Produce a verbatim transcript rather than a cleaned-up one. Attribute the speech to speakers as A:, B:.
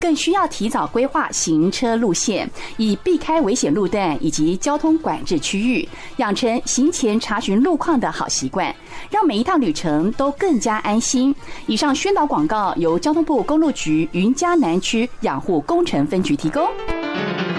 A: 更需要提早规划行车路线，以避开危险路段以及交通管制区域，养成行前查询路况的好习惯，让每一趟旅程都更加安心。以上宣导广告由交通部公路局云嘉南区养护工程分局提供。